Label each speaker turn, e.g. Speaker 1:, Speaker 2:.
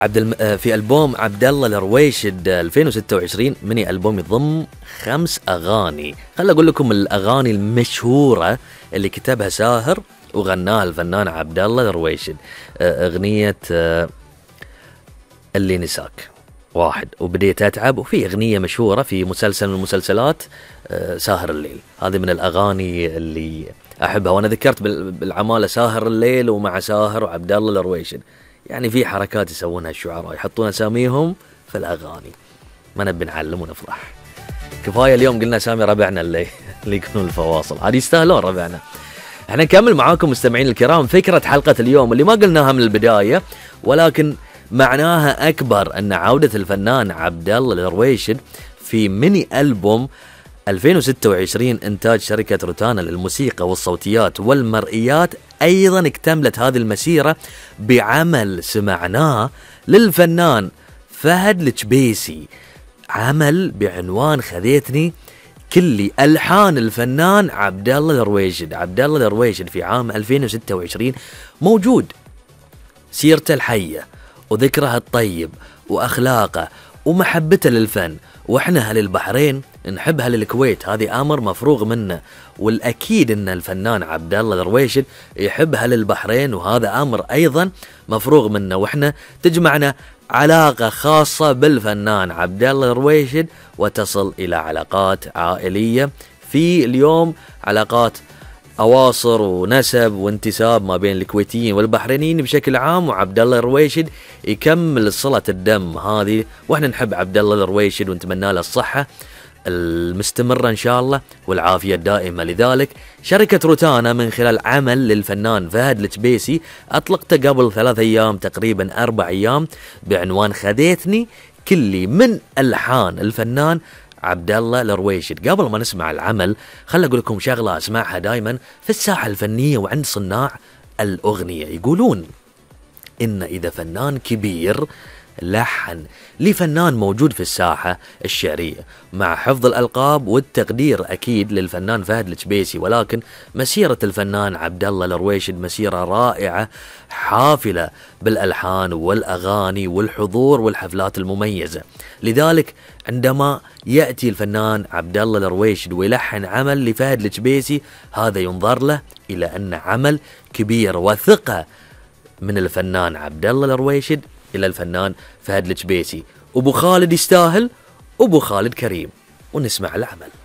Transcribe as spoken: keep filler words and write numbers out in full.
Speaker 1: عبد الم... في ألبوم عبد الله الرويشد ألفين وستة وعشرين، مني ألبوم يضم خمس أغاني. خل أقول لكم الأغاني المشهورة اللي كتبها ساهر وغناها الفنان عبد الله الرويشد. أغنية اللي نساك واحد، وبديت أتعب، وفي أغنية مشهورة في مسلسل من المسلسلات ساهر الليل. هذه من الأغاني اللي أحبها، وأنا ذكرت بالعمالة ساهر الليل ومع ساهر وعبد الله الرويشد. يعني في حركات يسوونها الشعراء، يحطون أساميهم في الأغاني. ما نبي نعلم ونفرح. كفاية اليوم قلنا أسامي ربعنا اللي اللي يكونون الفواصل، هذه يستاهلون ربعنا. احنا نكمل معاكم مستمعين الكرام فكرة حلقة اليوم اللي ما قلناها من البداية، ولكن معناها أكبر، أن عودة الفنان عبد الله الرويشد في ميني ألبوم ألفين وستة وعشرين إنتاج شركة روتانا للموسيقى والصوتيات والمرئيات. أيضا اكتملت هذه المسيرة بعمل سمعناه للفنان فهد الجبيسي، عمل بعنوان خذيتني كلي، ألحان الفنان عبد الله الرويشد. عبد الله الرويشد في عام ألفين وستة وعشرين موجود، سيرته الحية وذكره الطيب وأخلاقه ومحبته للفن. وإحنا أهل البحرين نحب أهل الكويت، هذه أمر مفروغ منه، والأكيد أن الفنان عبد الله الرويشد يحب أهل البحرين، وهذا أمر أيضا مفروغ منه. وإحنا تجمعنا علاقة خاصة بالفنان عبد الله الرويشد، وتصل إلى علاقات عائلية في اليوم، علاقات أواصر ونسب وانتساب ما بين الكويتيين والبحرينيين بشكل عام. وعبد الله الرويشد يكمل صلة الدم هذه، واحنا نحب عبد الله الرويشد ونتمنى له الصحة المستمرة إن شاء الله والعافية الدائمة. لذلك شركة روتانا من خلال عمل للفنان فهد الجبيسي أطلقته قبل ثلاث أيام تقريبا أربع أيام بعنوان خذيتني كلي، من ألحان الفنان عبد الله الرويشد. قبل ما نسمع العمل خل أقول لكم شغلة أسمعها دائما في الساحة الفنية وعند صناع الأغنية. يقولون إن إذا فنان كبير لحن لفنان موجود في الساحة الشعرية، مع حفظ الألقاب والتقدير أكيد للفنان فهد الجبيسي، ولكن مسيرة الفنان عبد الله الرويشد مسيرة رائعة حافلة بالألحان والأغاني والحضور والحفلات المميزة. لذلك عندما يأتي الفنان عبد الله الرويشد ويلحن عمل لفهد الجبيسي، هذا ينظر له إلى أن عمل كبير، وثقة من الفنان عبد الله الرويشد إلى الفنان فهد الجبيسي. أبو خالد يستاهل، أبو خالد كريم. ونسمع العمل.